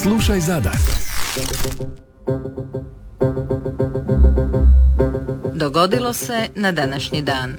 Slušaj Zadar. Dogodilo se na današnji dan.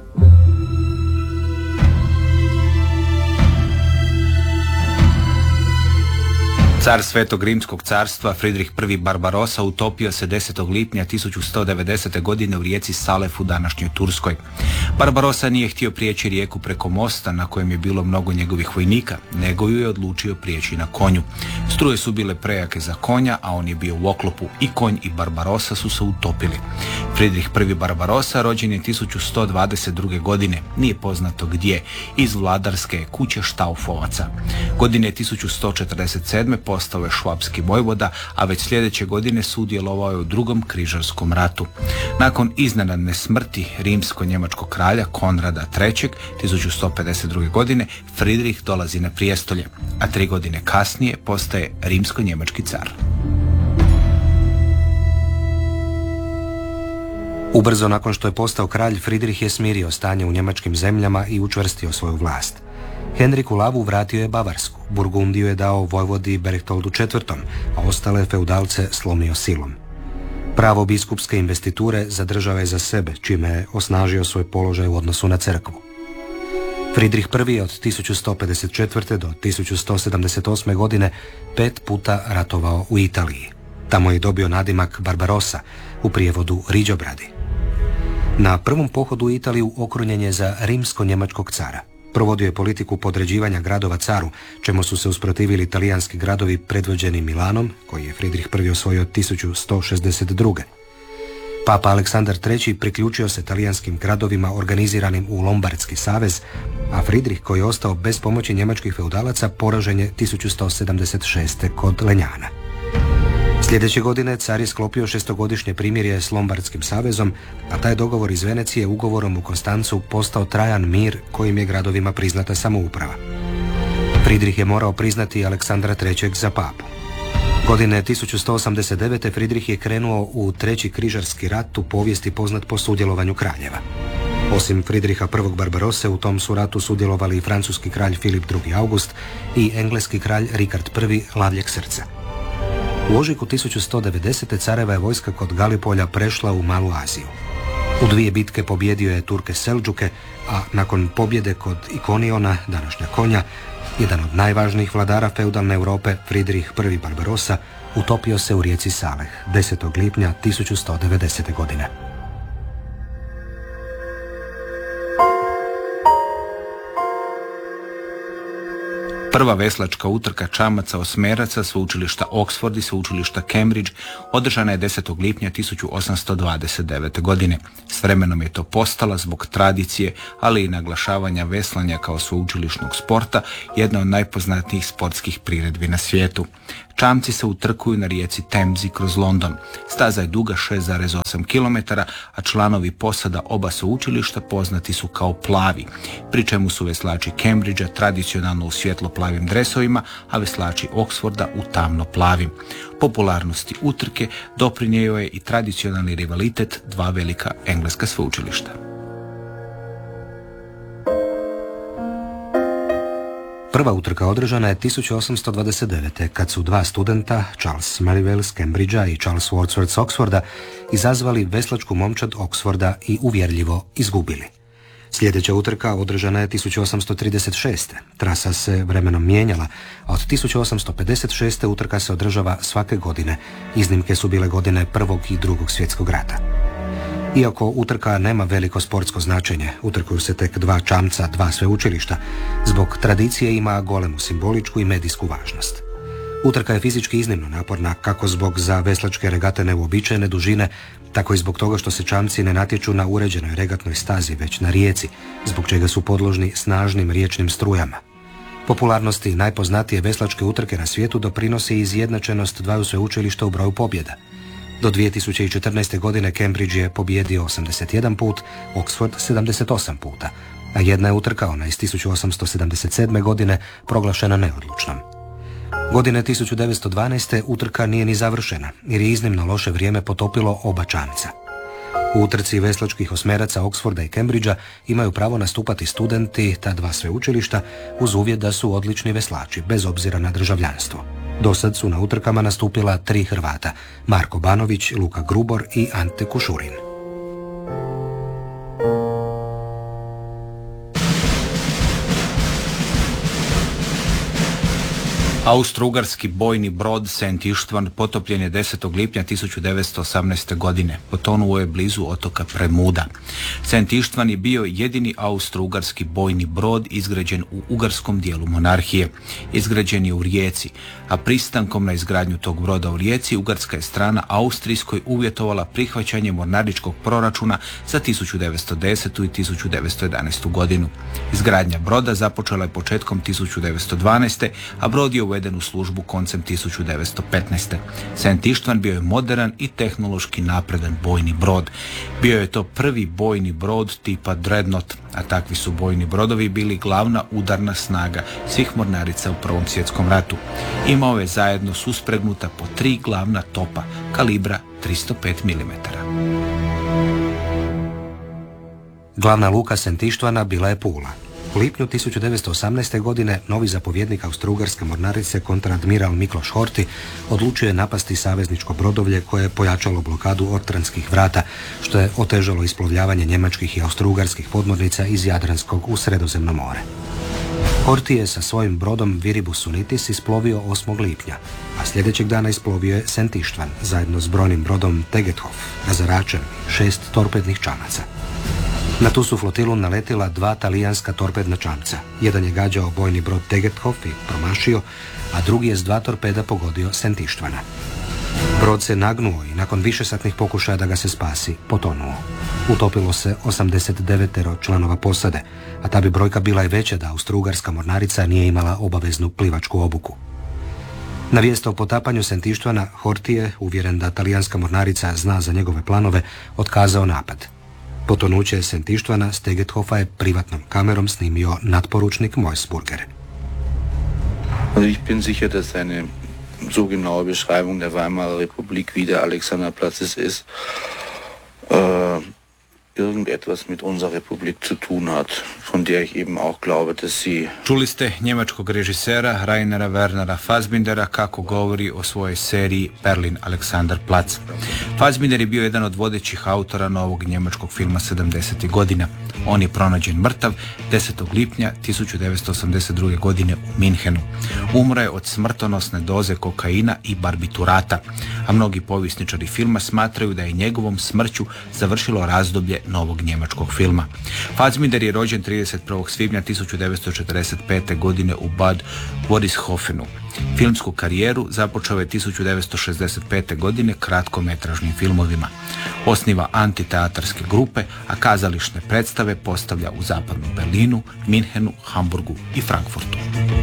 Car Svetog Rimskog carstva Fridrih I. Barbarossa utopio se 10. lipnja 1190. godine u rijeci Salef u današnjoj Turskoj. Barbarossa nije htio prijeći rijeku preko mosta na kojem je bilo mnogo njegovih vojnika, nego ju je odlučio prijeći na konju. Struje su bile prejake za konja, a on je bio u oklopu. I konj i Barbarossa su se utopili. Fridrih I. Barbarossa rođen je 1122. godine, nije poznato gdje, iz vladarske kuće Štaufovaca. Godine 1147. postao je švapski vojvoda, a već sljedeće godine sudjelovao je u Drugom križarskom ratu. Nakon iznenadne smrti rimsko-njemačkog kralja Konrada III. 1152. godine Fridrih dolazi na prijestolje, a 3 godine kasnije postaje rimsko-njemački car. Ubrzo nakon što je postao kralj, Fridrih je smirio stanje u njemačkim zemljama i učvrstio svoju vlast. Henriku Lavu vratio je Bavarsku, Burgundiju je dao vojvodi Berchtoldu IV., a ostale feudalce slomio silom. Pravo biskupske investiture zadržao je za sebe, čime je osnažio svoj položaj u odnosu na crkvu. Fridrih I. od 1154. do 1178. godine 5 puta ratovao u Italiji. Tamo je dobio nadimak Barbarossa, u prijevodu Riđobradi. Na prvom pohodu u Italiju okrunjen je za rimsko-njemačkog cara. Provodio je politiku podređivanja gradova caru, čemu su se usprotivili italijanski gradovi predvođeni Milanom, koji je Fridrih I. osvojio 1162. Papa Aleksandar III. priključio se talijanskim gradovima organiziranim u Lombardski savez, a Fridrih, koji je ostao bez pomoći njemačkih feudalaca, poražen je 1176. kod Lenjana. Sljedeće godine car je sklopio 6-godišnje primirje s Lombardskim savezom, a taj dogovor iz Venecije ugovorom u Konstancu postao trajan mir kojim je gradovima priznata samouprava. Fridrih je morao priznati Aleksandra III. za papu. Godine 1189. Fridrih je krenuo u Treći križarski rat, u povijesti poznat po sudjelovanju kraljeva. Osim Fridriha I. Barbarosse, u tom su ratu sudjelovali i francuski kralj Filip II. August i engleski kralj Rikard I. Lavljeg srca. U ožujku 1190. careva je vojska kod Galipolja prešla u Malu Aziju. U 2 bitke pobjedio je Turke Selđuke, a nakon pobjede kod Ikoniona, današnja Konja, jedan od najvažnijih vladara feudalne Europe, Fridrih I. Barbarossa, utopio se u rijeci Saleh 10. lipnja 1190. godine. Prva veslačka utrka čamaca osmeraca sveučilišta Oxford i sveučilišta Cambridge održana je 10. lipnja 1829. godine. S vremenom je to postala zbog tradicije, ali i naglašavanja veslanja kao sveučilišnog sporta, jedna od najpoznatijih sportskih priredbi na svijetu. Čamci se utrkuju na rijeci Temzi kroz London. Staza je duga 6,8 km, a članovi posada oba sveučilišta poznati su kao plavi, pri čemu su veslači Cambridgea tradicionalno u svjetlo-plavim dresovima, a veslači Oxforda u tamno-plavim. Popularnosti utrke doprinio je i tradicionalni rivalitet dva velika engleska sveučilišta. Prva utrka održana je 1829. kad su 2 studenta, Charles Merivale s Cambridgea i Charles Wordsworth s Oxforda, izazvali veslačku momčad Oxforda i uvjerljivo izgubili. Sljedeća utrka održana je 1836. Trasa se vremenom mijenjala, a od 1856. utrka se održava svake godine. Iznimke su bile godine Prvog i Drugog svjetskog rata. Iako utrka nema veliko sportsko značenje, utrkuju se tek 2 čamca, 2 sveučilišta, zbog tradicije ima golemu simboličku i medijsku važnost. Utrka je fizički iznimno naporna, kako zbog za veslačke regate neuobičajene dužine, tako i zbog toga što se čamci ne natječu na uređenoj regatnoj stazi, već na rijeci, zbog čega su podložni snažnim riječnim strujama. Popularnosti najpoznatije veslačke utrke na svijetu doprinosi izjednačenost 2 sveučilišta u broju pobjeda. Do 2014. godine Cambridge je pobjedio 81 put, Oxford 78 puta, a jedna je utrka, ona iz 1877. godine, proglašena neodlučnom. Godine 1912. utrka nije ni završena, jer je iznimno loše vrijeme potopilo oba čamca. U utrci veslačkih osmeraca Oxforda i Cambridgea imaju pravo nastupati studenti ta 2 sveučilišta uz uvjet da su odlični veslači, bez obzira na državljanstvo. Dosad su na utrkama nastupila 3 Hrvata, Marko Banović, Luka Grubor i Ante Kušurin. Austro-ugarski bojni brod St. Ištvan potopljen je 10. lipnja 1918. godine. Potonuo je blizu otoka Premuda. St. Ištvan je bio jedini austro-ugarski bojni brod izgrađen u ugarskom dijelu monarhije. Izgrađen je u Rijeci, a pristankom na izgradnju tog broda u Rijeci ugarska je strana austrijskoj uvjetovala prihvaćanje mornaričkog proračuna za 1910. i 1911. godinu. Izgradnja broda započela je početkom 1912. a brod je uveden u službu koncem 1915. St. Ištvan bio je moderan i tehnološki napredan bojni brod. Bio je to prvi bojni brod tipa Dreadnought, a takvi su bojni brodovi bili glavna udarna snaga svih mornarica u Prvom svjetskom ratu. Imao je zajedno suspregnuta po 3 glavna topa kalibra 305 mm. Glavna luka St. Ištvana bila je Pula. U lipnju 1918. godine novi zapovjednik Austro-ugarske mornarice kontradmiral Mikloš Horthy odlučio je napasti savezničko brodovlje koje je pojačalo blokadu Ortranskih vrata, što je otežalo isplovljavanje njemačkih i austro-ugarskih podmornica iz Jadranskog u Sredozemno more. Horthy je sa svojim brodom Viribus Unitis isplovio 8. lipnja, a sljedećeg dana isplovio je St. Ištvan zajedno s brojnim brodom Tegethoff, razaračem i 6 torpednih čamaca. Na tu su flotilu naletila 2 talijanska torpedna čamca. Jedan je gađao bojni brod Tegethoff i promašio, a drugi je s 2 torpeda pogodio St. Ištvana. Brod se nagnuo i nakon višesatnih pokušaja da ga se spasi, potonuo. Utopilo se 89 članova posade, a ta bi brojka bila i veća da Austro-ugarska mornarica nije imala obaveznu plivačku obuku. Na vijest o potapanju St. Ištvana, Horthy je, uvjeren da talijanska mornarica zna za njegove planove, otkazao napad. Potonuće St. Ištvana s Tegethoffa je privatnom kamerom snimio natporučnik Meusburger. Ich bin sicher, dass eine so genaue Beschreibung der Weimarer Republik wie der Alexanderplatzes ist, irgendetwas mit unserer Republik zu tun hat, von der ich eben auch glaube, dass sie... Čuli ste njemačkog režisera Rainera Wernera Fassbindera kako govori o svojoj seriji Berlin Alexanderplatz. Fassbinder je bio jedan od vodećih autora novog njemačkog filma 70. godina. On je pronađen mrtav 10. lipnja 1982. godine u Minhenu. Umro je od smrtonosne doze kokaina i barbiturata, a mnogi povjesničari filma smatraju da je njegovom smrću završilo razdoblje novog njemačkog filma. Fassbinder je rođen 31. svibnja 1945. godine u Bad Wöristhofenu. Filmsku karijeru započeo je 1965. godine kratkometražnim filmovima. Osniva antiteatarske grupe, a kazališne predstave postavlja u zapadnom Berlinu, Minhenu, Hamburgu i Frankfurtu.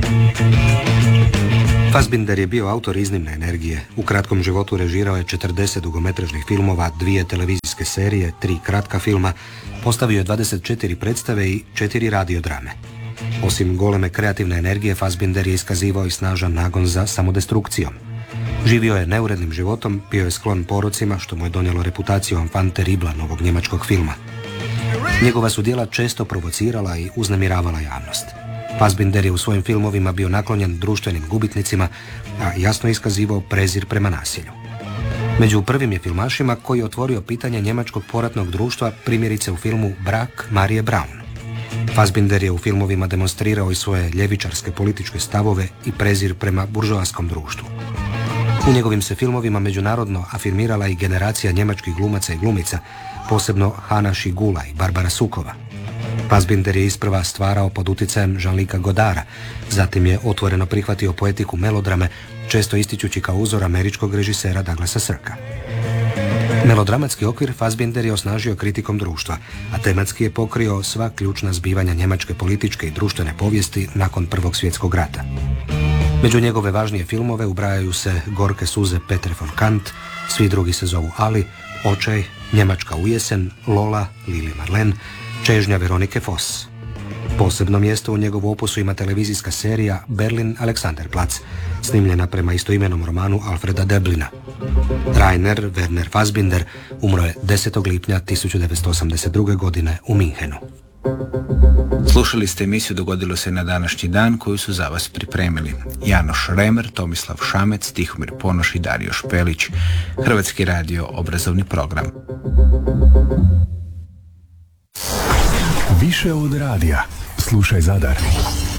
Fassbinder je bio autor iznimne energije. U kratkom životu režirao je 40 dugometražnih filmova, 2 televizijske serije, 3 kratka filma, postavio je 24 predstave i 4 radiodrame. Osim goleme kreativne energije, Fassbinder je iskazivao i snažan nagon za samodestrukcijom. Živio je neurednim životom, bio je sklon porocima, što mu je donijelo reputaciju enfant terrible novog njemačkog filma. Njegova su djela često provocirala i uznemiravala javnost. Fassbinder je u svojim filmovima bio naklonjen društvenim gubitnicima, a jasno iskazivao prezir prema nasilju. Među prvim je filmašima koji je otvorio pitanje njemačkog poratnog društva, primjerice u filmu Brak Marije Braun. Fassbinder je u filmovima demonstrirao i svoje ljevičarske političke stavove i prezir prema buržoaskom društvu. U njegovim se filmovima međunarodno afirmirala i generacija njemačkih glumaca i glumica, posebno Hanna Šigula i Barbara Sukova. Fassbinder je isprva stvarao pod utjecajem Jean-Luca Godara, zatim je otvoreno prihvatio poetiku melodrame, često ističući kao uzor američkog režisera Douglasa Sirka. Melodramatski okvir Fassbinder je osnažio kritikom društva, a tematski je pokrio sva ključna zbivanja njemačke političke i društvene povijesti nakon Prvog svjetskog rata. Među njegove važnije filmove ubrajaju se Gorke suze Petre von Kant, Svi drugi se zovu Ali, Očaj, Njemačka u jesen, Lola, Lili Marlen, Čežnja Veronike Voss. Posebno mjesto u njegovu opusu ima televizijska serija Berlin Alexanderplatz, snimljena prema istoimenom romanu Alfreda Deblina. Rainer Werner Fassbinder umro je 10. lipnja 1982. godine u Minhenu. Slušali ste emisiju Dogodilo se na današnji dan koju su za vas pripremili Janoš Remer, Tomislav Šamec, Tihomir Ponoš i Dario Špelić. Hrvatski radio obrazovni program. Više od radija. Slušaj Zadar.